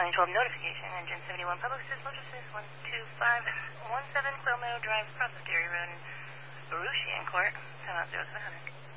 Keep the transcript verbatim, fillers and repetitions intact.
Dialing twelve notification, engine seventy-one, public assist, motor assist, one two five one seven Quail Meadow Drive, across the Dairy Road in Baruchian Court, time out zero seven hundred.